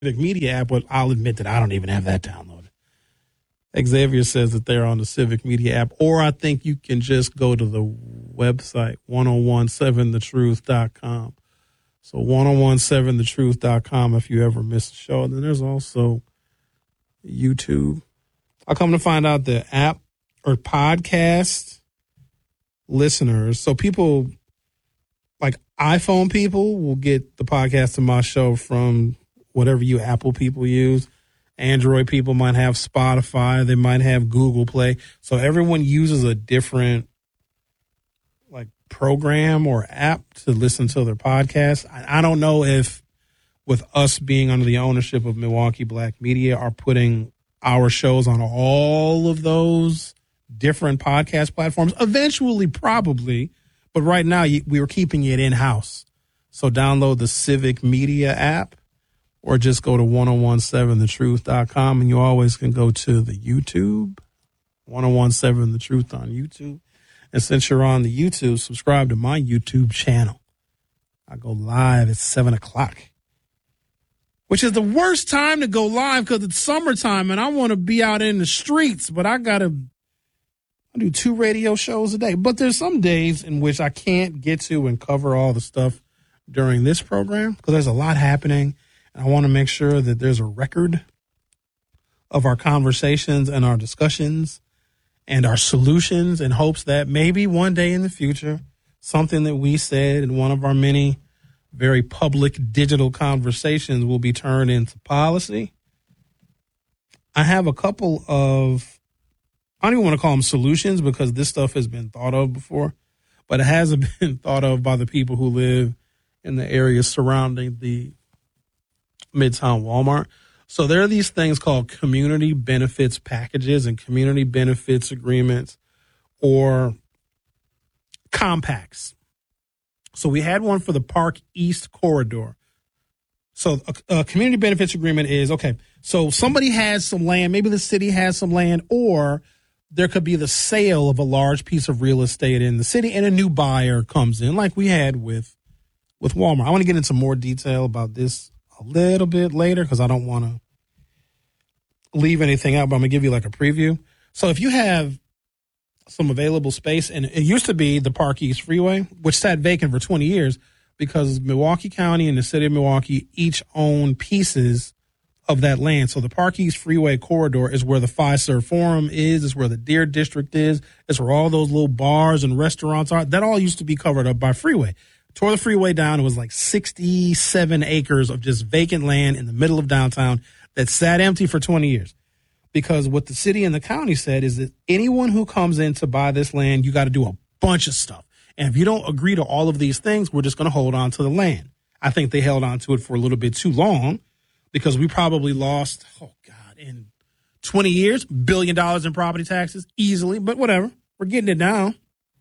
Civic Media app, but I'll admit that I don't even have that downloaded. Xavier says that they're on the Civic Media app, or I think you can just go to the website, 1017thetruth.com. So 1017thetruth.com if you ever miss a show. And then there's also YouTube. I come to find out the app or podcast listeners. So people like iPhone people will get the podcast of my show from whatever you Apple people use. Android people might have Spotify. They might have Google Play. So everyone uses a different like program or app to listen to their podcast. I don't know if with us being under the ownership of Milwaukee Black Media are putting our shows on all of those different podcast platforms. Eventually, probably. But right now, we are keeping it in-house. So download the Civic Media app or just go to 1017thetruth.com, and you always can go to the YouTube, 1017 The Truth on YouTube. And since you're on the YouTube, subscribe to my YouTube channel. I go live at 7 o'clock, which is the worst time to go live because it's summertime and I want to be out in the streets, but I do 2 radio shows a day. But there's some days in which I can't get to and cover all the stuff during this program because there's a lot happening. And I want to make sure that there's a record of our conversations and our discussions and our solutions in hopes that maybe one day in the future, something that we said in one of our many very public digital conversations will be turned into policy. I have a couple of, I don't even want to call them solutions because this stuff has been thought of before, but it hasn't been thought of by the people who live in the areas surrounding the Midtown Walmart. So there are these things called community benefits packages and community benefits agreements or compacts. So we had one for the Park East corridor. So a community benefits agreement is, okay, so somebody has some land, maybe the city has some land, or there could be the sale of a large piece of real estate in the city and a new buyer comes in like we had with Walmart. I want to get into more detail about this a little bit later because I don't want to leave anything out, but I'm going to give you like a preview. So if you have some available space, and it used to be the Park East Freeway, which sat vacant for 20 years because Milwaukee County and the city of Milwaukee each own pieces of that land. So the Park East Freeway corridor is where the Fiserv Forum is where the Deer District is, it's where all those little bars and restaurants are. That all used to be covered up by freeway. Tore the freeway down. It was like 67 acres of just vacant land in the middle of downtown that sat empty for 20 years. Because what the city and the county said is that anyone who comes in to buy this land, you got to do a bunch of stuff. And if you don't agree to all of these things, we're just going to hold on to the land. I think they held on to it for a little bit too long because we probably lost, in 20 years, $1 billion in property taxes easily. But whatever, we're getting it down.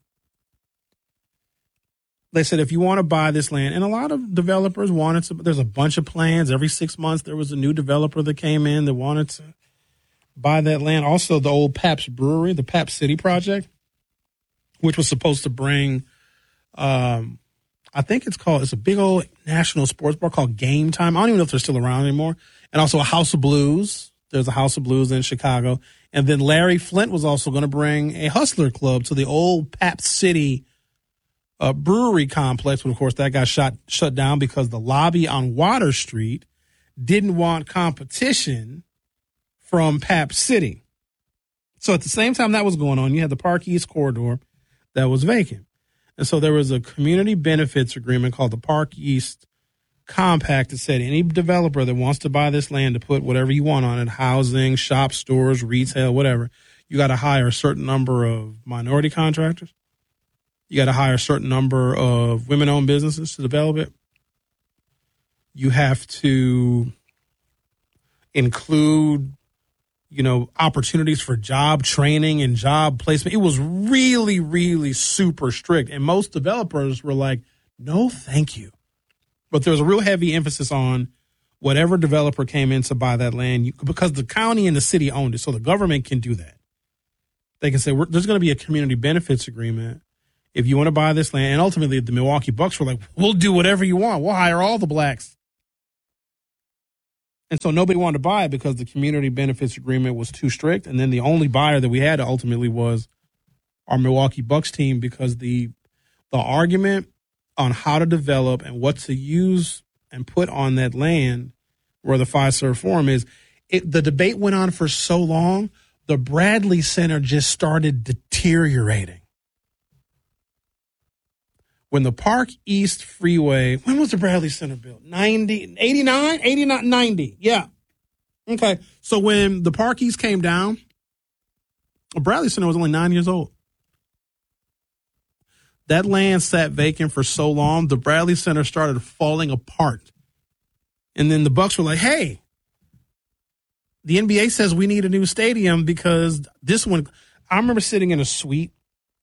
They said, if you want to buy this land, and a lot of developers wanted to, there's a bunch of plans. Every 6 months, there was a new developer that came in that wanted to buy that land. Also, the old Pabst Brewery, the Pabst City project, which was supposed to bring, I think it's a big old national sports bar called Game Time. I don't even know if they're still around anymore. And also a House of Blues. There's a House of Blues in Chicago. And then Larry Flint was also going to bring a Hustler Club to the old Pabst City brewery complex. But of course, that got shut down because the lobby on Water Street didn't want competition from Pabst City. So at the same time that was going on, you had the Park East corridor that was vacant. And so there was a community benefits agreement called the Park East Compact that said any developer that wants to buy this land to put whatever you want on it, housing, shop, stores, retail, whatever, you got to hire a certain number of minority contractors. You got to hire a certain number of women-owned businesses to develop it. You have to include, opportunities for job training and job placement. It was really, really super strict. And most developers were like, no, thank you. But there was a real heavy emphasis on whatever developer came in to buy that land, because the county and the city owned it. So the government can do that. They can say, there's going to be a community benefits agreement if you want to buy this land. And ultimately, the Milwaukee Bucks were like, we'll do whatever you want. We'll hire all the blacks. And so nobody wanted to buy it because the community benefits agreement was too strict. And then the only buyer that we had ultimately was our Milwaukee Bucks team, because the argument on how to develop and what to use and put on that land where the Fiserv Forum is, the debate went on for so long, the Bradley Center just started deteriorating. When the Park East Freeway, when was the Bradley Center built? 90, 89, 89, 90. Yeah. Okay. So when the Park East came down, the Bradley Center was only 9 years old. That land sat vacant for so long, the Bradley Center started falling apart. And then the Bucks were like, hey, the NBA says we need a new stadium because this one, I remember sitting in a suite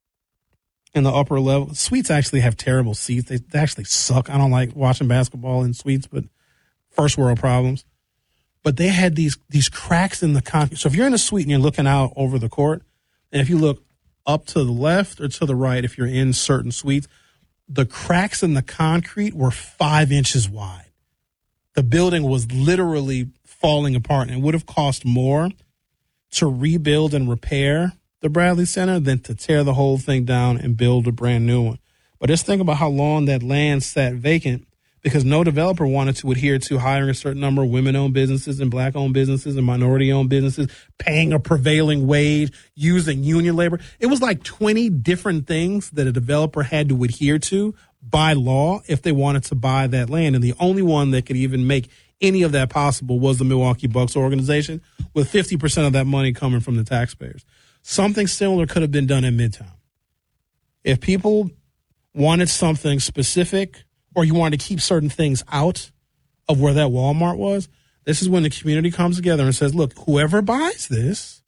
in the upper level. Suites actually have terrible seats. They actually suck. I don't like watching basketball in suites, but first world problems. But they had these cracks in the concrete. So if you're in a suite and you're looking out over the court, and if you look up to the left or to the right, if you're in certain suites, the cracks in the concrete were 5 inches wide. The building was literally falling apart, and it would have cost more to rebuild and repair the Bradley Center than to tear the whole thing down and build a brand new one. But just think about how long that land sat vacant because no developer wanted to adhere to hiring a certain number of women-owned businesses and black-owned businesses and minority-owned businesses, paying a prevailing wage, using union labor. It was like 20 different things that a developer had to adhere to by law if they wanted to buy that land. And the only one that could even make any of that possible was the Milwaukee Bucks organization, with 50% of that money coming from the taxpayers. Something similar could have been done in Midtown. If people wanted something specific or you wanted to keep certain things out of where that Walmart was, this is when the community comes together and says, look, whoever buys this,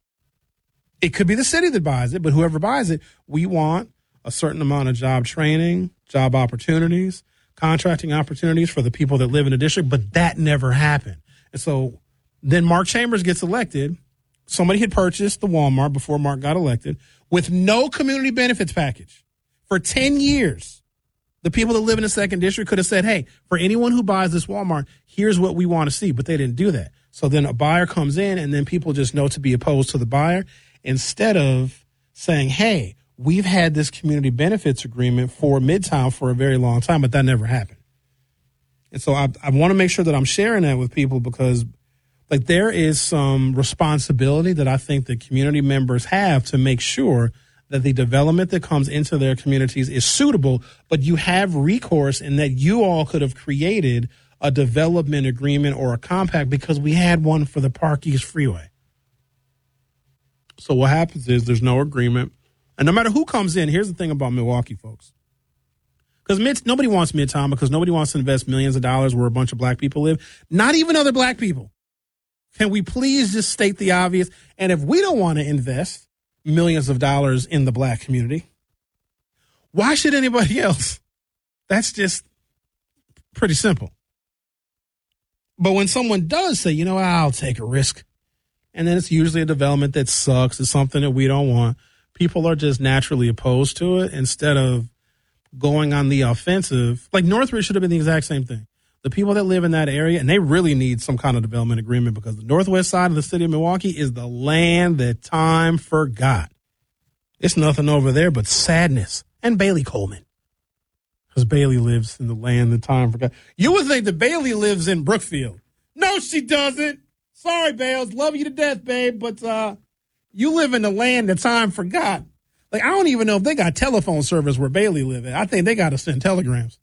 it could be the city that buys it, but whoever buys it, we want a certain amount of job training, job opportunities, contracting opportunities for the people that live in the district, but that never happened. And so then Mark Chambers gets elected. Somebody had purchased the Walmart before Mark got elected with no community benefits package. For 10 years, the people that live in the second district could have said, hey, for anyone who buys this Walmart, here's what we want to see. But they didn't do that. So then a buyer comes in and then people just know to be opposed to the buyer instead of saying, hey, we've had this community benefits agreement for Midtown for a very long time, but that never happened. And so I want to make sure that I'm sharing that with people because like there is some responsibility that I think the community members have to make sure that the development that comes into their communities is suitable, but you have recourse in that you all could have created a development agreement or a compact because we had one for the Park East Freeway. So what happens is there's no agreement. And no matter who comes in, here's the thing about Milwaukee, folks. Because nobody wants Midtown because nobody wants to invest millions of dollars where a bunch of black people live. Not even other black people. Can we please just state the obvious? And if we don't want to invest millions of dollars in the black community, why should anybody else? That's just pretty simple. But when someone does say, you know, I'll take a risk, and then it's usually a development that sucks, it's something that we don't want, people are just naturally opposed to it instead of going on the offensive. Like Northridge should have been the exact same thing. The people that live in that area, and they really need some kind of development agreement because the northwest side of the city of Milwaukee is the land that time forgot. It's nothing over there but sadness. And Bailey Coleman. Because Bailey lives in the land that time forgot. You would think that Bailey lives in Brookfield. No, she doesn't. Sorry, Bales. Love you to death, babe. But you live in the land that time forgot. Like, I don't even know if they got telephone service where Bailey live at. I think they got to send telegrams.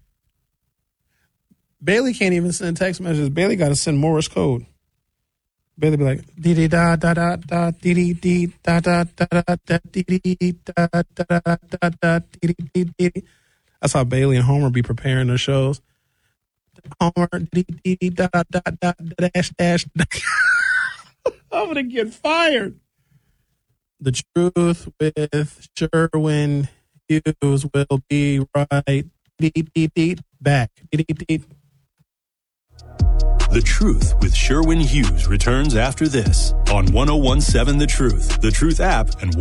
Bailey can't even send text messages. Bailey got to send Morse code. Bailey be like, dee dee da da da da dee dee dee da da da da da dee dee da da da da da dee dee dee. That's how Bailey and Homer be preparing their shows. Homer dee dee da da da dash dash. I'm gonna get fired. The Truth with Sherwin Hughes will be right. Dee dee dee back. Dee dee dee. The Truth with Sherwin Hughes returns after this on 1017 The Truth, The Truth app, and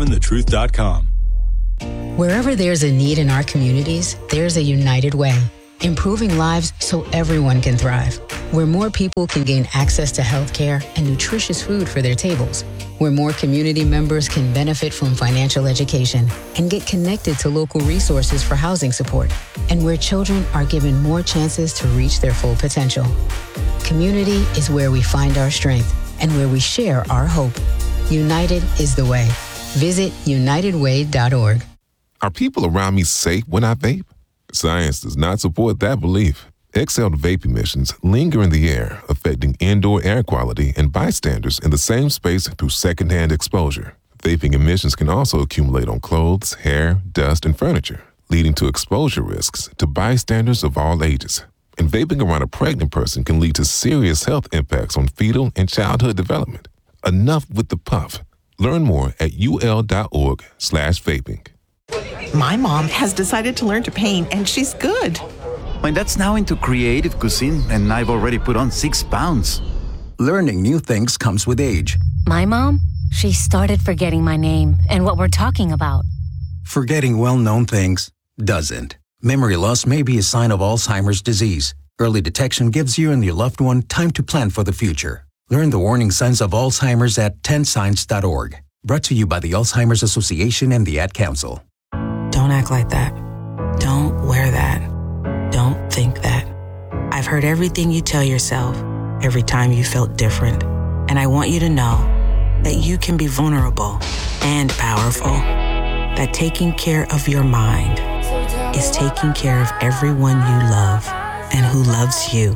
1017thetruth.com. Wherever there's a need in our communities, there's a United Way. improving lives so everyone can thrive. Where more people can gain access to healthcare and nutritious food for their tables. Where more community members can benefit from financial education and get connected to local resources for housing support. And where children are given more chances to reach their full potential. Community is where we find our strength and where we share our hope. United is the way. Visit unitedway.org. Are people around me safe when I vape? Science does not support that belief. Exhaled vape emissions linger in the air, affecting indoor air quality and bystanders in the same space through secondhand exposure. Vaping emissions can also accumulate on clothes, hair, dust, and furniture, leading to exposure risks to bystanders of all ages. And vaping around a pregnant person can lead to serious health impacts on fetal and childhood development. Enough with the puff. Learn more at ul.org/vaping. My mom has decided to learn to paint, and she's good. My dad's now into creative cuisine, and I've already put on 6 pounds. Learning new things comes with age. My mom, she started forgetting my name and what we're talking about. Forgetting well-known things doesn't. Memory loss may be a sign of Alzheimer's disease. Early detection gives you and your loved one time to plan for the future. Learn the warning signs of Alzheimer's at 10signs.org. Brought to you by the Alzheimer's Association and the Ad Council. Don't act like that. Don't wear that. Don't think that. I've heard everything you tell yourself every time you felt different. And I want you to know that you can be vulnerable and powerful. That taking care of your mind is taking care of everyone you love and who loves you.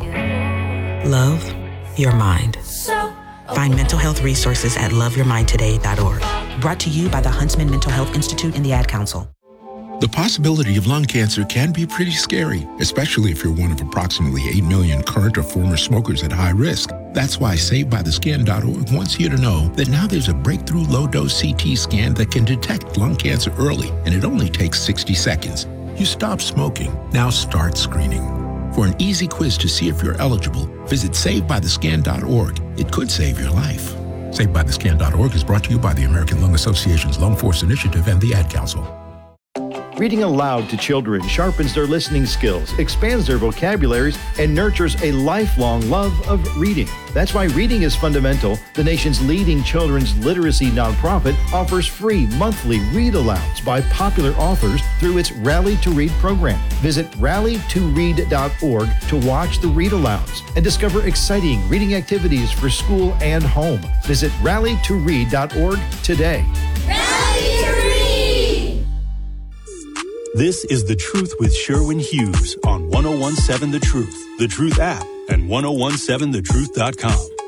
Love your mind. Find mental health resources at loveyourmindtoday.org. Brought to you by the Huntsman Mental Health Institute and the Ad Council. The possibility of lung cancer can be pretty scary, especially if you're one of approximately 8 million current or former smokers at high risk. That's why SaveByTheScan.org wants you to know that now there's a breakthrough low-dose CT scan that can detect lung cancer early, and it only takes 60 seconds. You stop smoking, now start screening. For an easy quiz to see if you're eligible, visit SaveByTheScan.org. It could save your life. SaveByTheScan.org is brought to you by the American Lung Association's Lung Force Initiative and the Ad Council. Reading aloud to children sharpens their listening skills, expands their vocabularies, and nurtures a lifelong love of reading. That's why Reading is Fundamental, the nation's leading children's literacy nonprofit, offers free monthly read-alouds by popular authors through its Rally to Read program. Visit rallytoread.org to watch the read-alouds and discover exciting reading activities for school and home. Visit rallytoread.org today. Rally to Read! This is The Truth with Sherwin Hughes on 1017 The Truth, The Truth app, and 1017thetruth.com.